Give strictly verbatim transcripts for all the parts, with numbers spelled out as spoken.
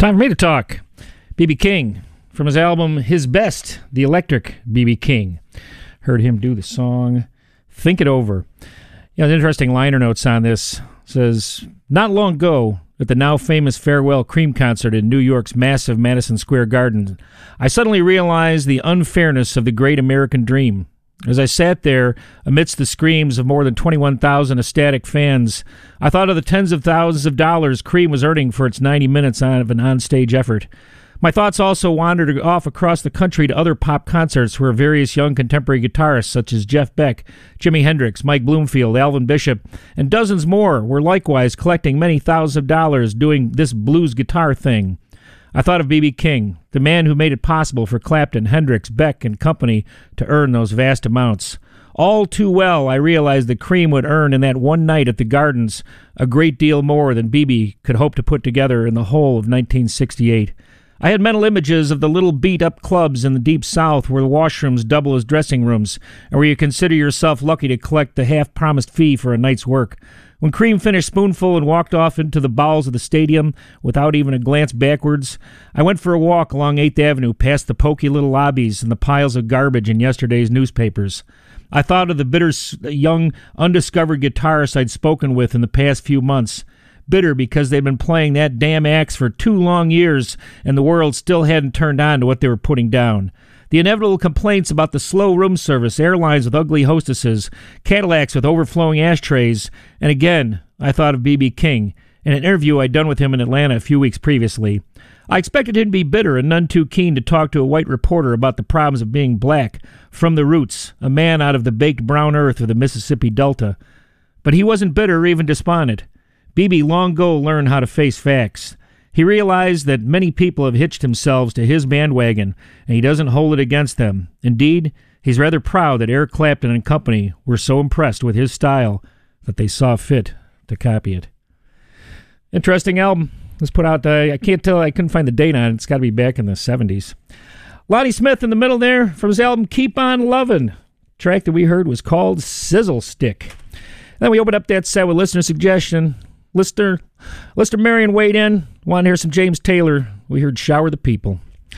Time for me to talk. B B King, from his album His Best, The Electric B B King. Heard him do the song Think It Over. You know, the interesting liner notes on this says, not long ago, at the now famous Farewell Cream concert in New York's massive Madison Square Garden, I suddenly realized the unfairness of the great American dream. As I sat there, amidst the screams of more than twenty-one thousand ecstatic fans, I thought of the tens of thousands of dollars Cream was earning for its ninety minutes of an onstage effort. My thoughts also wandered off across the country to other pop concerts where various young contemporary guitarists such as Jeff Beck, Jimi Hendrix, Mike Bloomfield, Alvin Bishop, and dozens more were likewise collecting many thousands of dollars doing this blues guitar thing. I thought of B B King, the man who made it possible for Clapton, Hendrix, Beck, and company to earn those vast amounts. All too well, I realized that Cream would earn in that one night at the Gardens a great deal more than B B could hope to put together in the whole of nineteen sixty-eight. I had mental images of the little beat-up clubs in the Deep South where the washrooms double as dressing rooms, and where you consider yourself lucky to collect the half-promised fee for a night's work. When Cream finished Spoonful and walked off into the bowels of the stadium without even a glance backwards, I went for a walk along eighth Avenue past the poky little lobbies and the piles of garbage in yesterday's newspapers. I thought of the bitter, young, undiscovered guitarists I'd spoken with in the past few months. Bitter because they'd been playing that damn axe for two long years and the world still hadn't turned on to what they were putting down. The inevitable complaints about the slow room service, airlines with ugly hostesses, Cadillacs with overflowing ashtrays, and again, I thought of B B King in an interview I'd done with him in Atlanta a few weeks previously. I expected him to be bitter and none too keen to talk to a white reporter about the problems of being black, from the roots, a man out of the baked brown earth of the Mississippi Delta. But he wasn't bitter or even despondent. B B long ago learned how to face facts. He realized that many people have hitched themselves to his bandwagon, and he doesn't hold it against them. Indeed, he's rather proud that Eric Clapton and company were so impressed with his style that they saw fit to copy it. Interesting album. Let's put out, uh, I can't tell, I couldn't find the date on it. It's got to be back in the seventies. Lonnie Smith in the middle there from his album Keep On Lovin'. The track that we heard was called Sizzle Stick. Then we opened up that set with listener suggestion. Listener, Listener Marion weighed in. Want to hear some James Taylor? We heard Shower the People.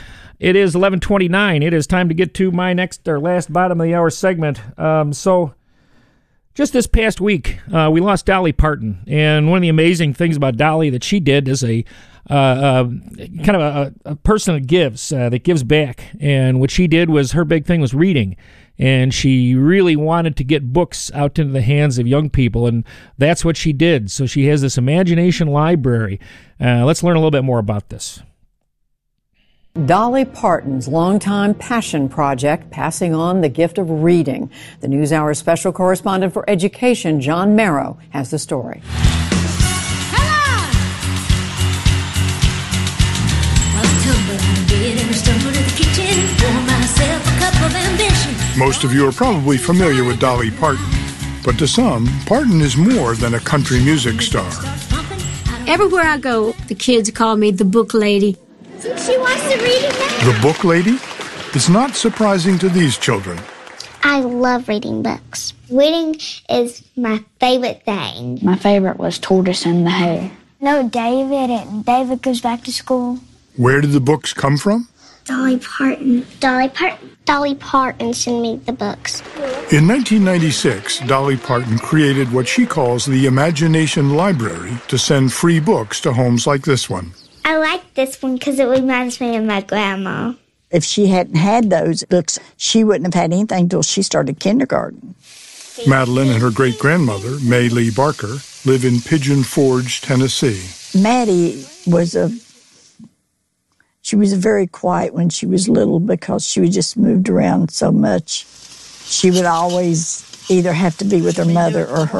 It is eleven twenty-nine. It is time to get to my next or last bottom of the hour segment. Um, so, just this past week, uh, we lost Dolly Parton. And one of the amazing things about Dolly that she did is a uh, uh, kind of a, a person that gives, uh, that gives back. And what she did was, her big thing was reading. And she really wanted to get books out into the hands of young people, and that's what she did. So she has this imagination library. Uh, let's learn a little bit more about this. Dolly Parton's longtime passion project, passing on the gift of reading. The NewsHour special correspondent for education, John Marrow, has the story. Most of you are probably familiar with Dolly Parton, but to some, Parton is more than a country music star. Everywhere I go, the kids call me the book lady. She wants to read it now. The book lady? It's not surprising to these children. I love reading books. Reading is my favorite thing. My favorite was Tortoise and the Hare. No, David, and David goes back to school. Where did the books come from? Dolly Parton. Dolly Parton. Dolly Parton sent me the books. In nineteen ninety-six, Dolly Parton created what she calls the Imagination Library to send free books to homes like this one. I like this one because it reminds me of my grandma. If she hadn't had those books, she wouldn't have had anything until she started kindergarten. Madeline and her great-grandmother, May Lee Barker, live in Pigeon Forge, Tennessee. Maddie was a She was very quiet when she was little because she just moved around so much. She would always either have to be with her mother or her